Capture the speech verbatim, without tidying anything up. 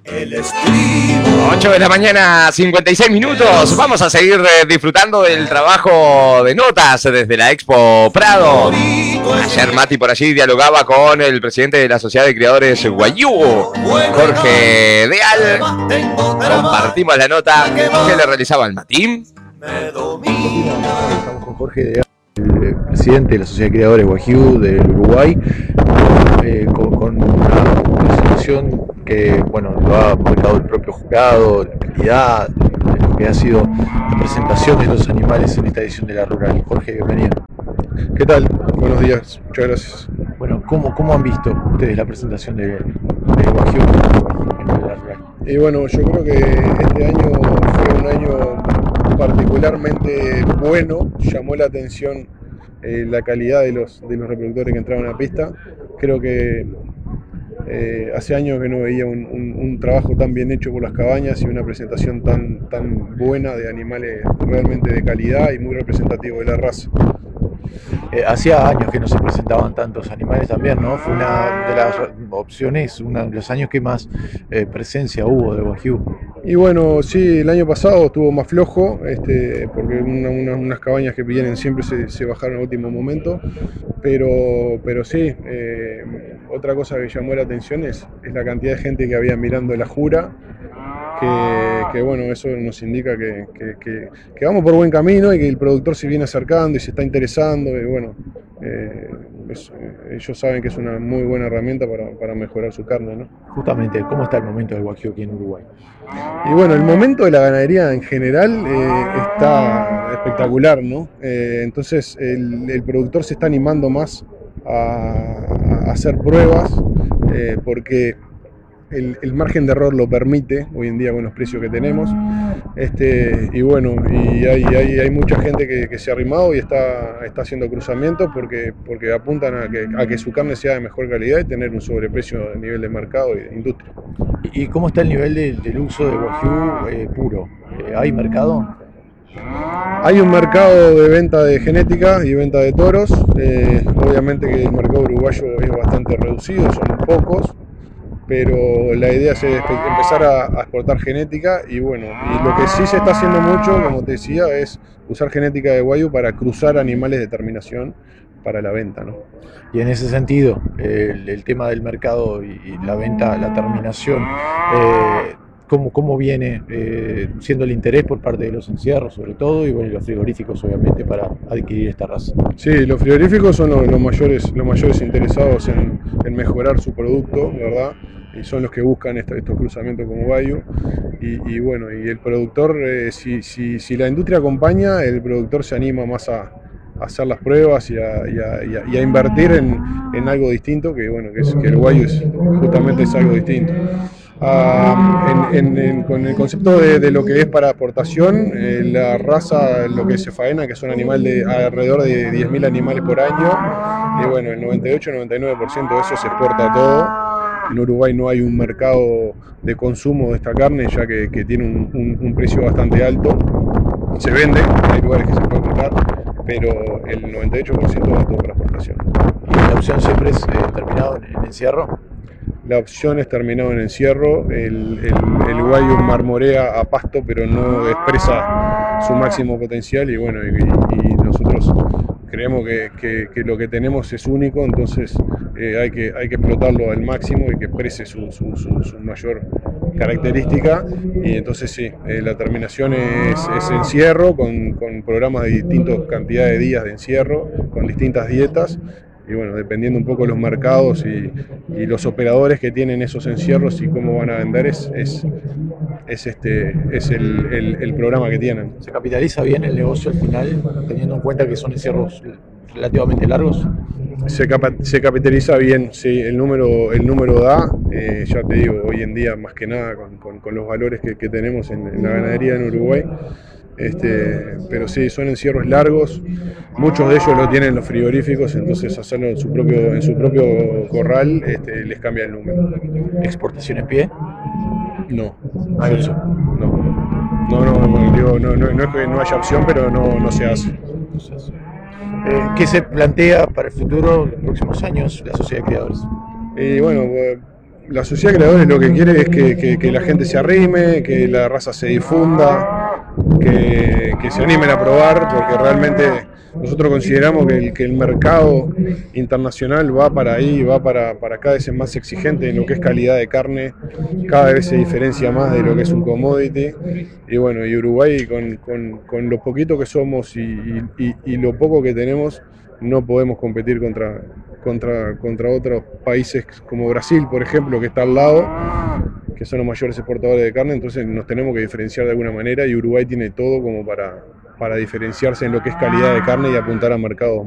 El estribo. ocho de la mañana, cincuenta y seis minutos. Vamos a seguir eh, disfrutando del trabajo de notas desde la Expo Prado. Ayer Mati por allí dialogaba con el presidente de la Sociedad de Criadores Wagyu, Jorge Deal. Compartimos la nota que le realizaba al Mati. Estamos con Jorge Deal, el presidente de la Sociedad de Criadores Wagyu del Uruguay, eh, con, con una presentación que, bueno, lo ha marcado el propio jurado, la calidad, de lo que ha sido la presentación de estos animales en esta edición de la Rural. Jorge, bienvenido. ¿Qué tal? Buenos días, muchas gracias. Bueno, ¿cómo, cómo han visto ustedes la presentación de, de Wagyu en la Rural? Y bueno, yo creo que este año fue un año particularmente bueno, llamó la atención eh, la calidad de los, de los reproductores que entraban a la pista. Creo que eh, hace años que no veía un, un, un trabajo tan bien hecho por las cabañas y una presentación tan, tan buena de animales realmente de calidad y muy representativo de la raza. Eh, hacía años que no se presentaban tantos animales también, ¿no? Fue una de las opciones, uno de los años que más eh, presencia hubo de Wagyu. Y bueno, sí, el año pasado estuvo más flojo, este, porque una, una, unas cabañas que vienen siempre se, se bajaron al último momento, pero, pero sí, eh, otra cosa que llamó la atención es, es la cantidad de gente que había mirando la jura. Que, que bueno, eso nos indica que, que, que, que vamos por buen camino y que el productor se viene acercando y se está interesando y bueno, eh, es, ellos saben que es una muy buena herramienta para, para mejorar su carne, ¿no? Justamente, ¿cómo está el momento del Wagyu aquí en Uruguay? Y bueno, el momento de la ganadería en general eh, está espectacular, ¿no? Eh, entonces el, el productor se está animando más a, a hacer pruebas eh, porque El, el margen de error lo permite hoy en día con los precios que tenemos, este, y bueno, y hay, hay, hay mucha gente que, que se ha arrimado y está, está haciendo cruzamientos porque, porque apuntan a que, a que su carne sea de mejor calidad y tener un sobreprecio a nivel de mercado y de industria. ¿Y cómo está el nivel de, del uso de Wagyu eh, puro? Eh, ¿Hay mercado? Hay un mercado de venta de genética y venta de toros, eh, obviamente que el mercado uruguayo es bastante reducido, son pocos, pero la idea es empezar a, a exportar genética y bueno, y lo que sí se está haciendo mucho, como te decía, es usar genética de Wagyu para cruzar animales de terminación para la venta, ¿no? Y en ese sentido, el, el tema del mercado y, y la venta, la terminación, eh, ¿cómo, cómo viene eh, siendo el interés por parte de los encierros sobre todo y bueno, y los frigoríficos obviamente para adquirir esta raza? Sí, los frigoríficos son los, los, mayores, los mayores interesados en, en mejorar su producto, ¿verdad? Y son los que buscan esta, estos cruzamientos con Wagyu y, y bueno, y el productor, eh, si, si, si la industria acompaña, el productor se anima más a, a hacer las pruebas y a, y a, y a, y a invertir en, en algo distinto, que bueno, que, es, que el Wagyu es, justamente es algo distinto. Uh, en, en, en, con el concepto de, de lo que es para exportación, eh, la raza, lo que se faena, que son animales de alrededor de diez mil animales por año, y bueno, el noventa y ocho a noventa y nueve por ciento de eso se exporta todo. En Uruguay no hay un mercado de consumo de esta carne, ya que, que tiene un, un, un precio bastante alto. Se vende, hay lugares que se puede comprar, pero el noventa y ocho por ciento va todo para exportación. ¿Y la opción siempre es eh, terminado en, en encierro? La opción es terminado en encierro, el, el, el Wagyu marmorea a pasto, pero no expresa su máximo potencial y bueno, y, y nosotros creemos que, que, que lo que tenemos es único, entonces eh, hay, que, hay que explotarlo al máximo y que exprese su, su, su, su mayor característica y entonces sí, eh, la terminación es, es encierro con, con programas de distintas cantidades de días de encierro, con distintas dietas. Y bueno, dependiendo un poco de los mercados y, y los operadores que tienen esos encierros y cómo van a vender, es, es, es, este, es el, el, el programa que tienen. ¿Se capitaliza bien el negocio al final, teniendo en cuenta que son encierros relativamente largos? Se, capa, se capitaliza bien, sí, el número, el número da, eh, ya te digo, hoy en día más que nada con, con, con los valores que, que tenemos en, en la ganadería en Uruguay. Este, pero sí, son encierros largos, muchos de ellos lo tienen los frigoríficos, entonces hacerlo en su propio, en su propio corral este, les cambia el número. ¿Exportación en pie? No. ¿No hay opción? No. No, no, no, digo, no, no, no es que no haya opción, pero no, no se hace. Eh, ¿Qué se plantea para el futuro, los próximos años, la Sociedad de Criadores? Y bueno, la sociedad de creadores lo que quiere es que, que, que la gente se arrime, que la raza se difunda, que, que se animen a probar, porque realmente nosotros consideramos que el, que el mercado internacional va para ahí, va para, para cada vez más exigente en lo que es calidad de carne, cada vez se diferencia más de lo que es un commodity. Y bueno, y Uruguay con, con, con lo poquito que somos y, y, y lo poco que tenemos, no podemos competir contra, contra, contra otros países como Brasil, por ejemplo, que está al lado, que son los mayores exportadores de carne. Entonces nos tenemos que diferenciar de alguna manera, y Uruguay tiene todo como para, para diferenciarse en lo que es calidad de carne y apuntar a mercados